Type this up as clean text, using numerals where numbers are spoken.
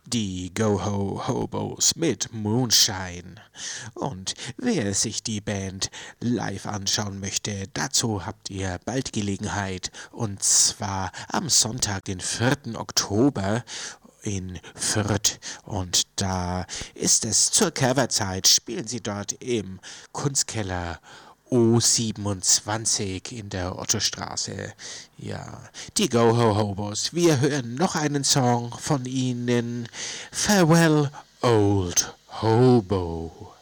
Die Go-Ho-Hobos mit Moonshine. Und wer sich die Band live anschauen möchte, dazu habt ihr bald Gelegenheit. Und zwar am Sonntag, den 4. Oktober in Fürth. Und da ist es zur Coverzeit, spielen sie dort im Kunstkeller O27 in der Ottostraße. Ja, die Go-Ho-Hobos. Wir hören noch einen Song von ihnen. Farewell, Old Hobo.